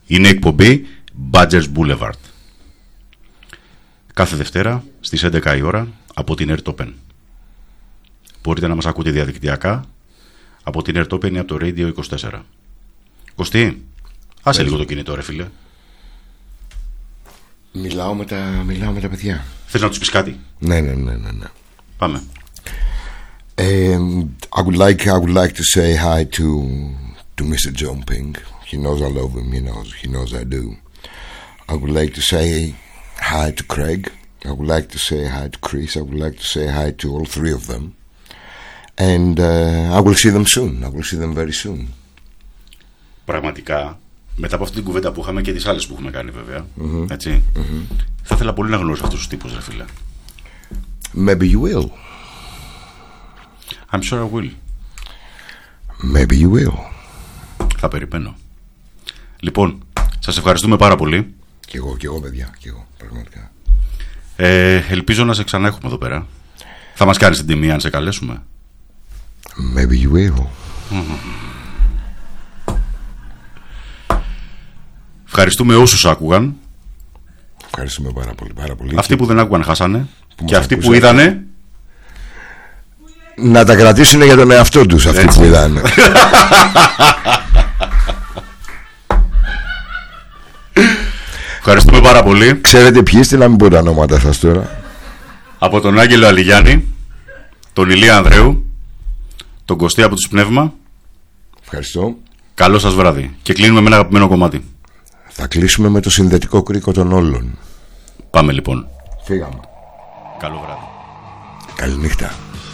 Είναι εκπομπή Badgers Boulevard. Κάθε Δευτέρα στις 11 η ώρα από την Air Open. Μπορείτε να μας ακούτε διαδικτυακά από την Air Open ή από το Radio 24. Κωστή, άσε λίγο το κινητό ρε φίλε. Μιλάω με τα παιδιά. Θες να τους πεις κάτι? Ναι. Πάμε. I would like to say hi to Mr. John Ping. He knows I love him. He knows I do. I would like to say hi to Craig. I would like to say hi to Chris. I would like to say hi to all three of them. And I will see them soon. I will see them very soon. Πραγματικά, μετά από αυτή την κουβέντα που είχαμε και τις άλλες που έχουμε κάνει βέβαια, έτσι, θα ήθελα πολύ να γνωρίσω αυτούς τους τύπους, ρε φίλε. Maybe you will. I'm sure I will. Maybe you will. Θα περιμένω. Λοιπόν, σας ευχαριστούμε πάρα πολύ. Κι εγώ παιδιά, πραγματικά. Ελπίζω να σε ξανά έχουμε εδώ πέρα. Θα μας κάνεις την τιμή αν σε καλέσουμε? Maybe you will. Ευχαριστούμε όσους άκουγαν. Ευχαριστούμε πάρα πολύ. Αυτοί που δεν άκουγαν χάσανε. Και αυτοί που είδανε, να τα κρατήσουν για τον εαυτό τους αυτοί που είδανε. Ευχαριστούμε πάρα πολύ. Ξέρετε ποιοι είστε, να μην πω τα ονόματα σας τώρα? Από τον Άγγελο Αλιγιάννη, τον Ηλία Ανδρέου, τον Κωστή από τους Πνεύμα. Ευχαριστώ. Καλό σας βράδυ. Και κλείνουμε με ένα αγαπημένο κομμάτι. Θα κλείσουμε με το συνδετικό κρίκο των όλων. Πάμε λοιπόν. Φύγαμε. Καλό βράδυ. Καληνύχτα.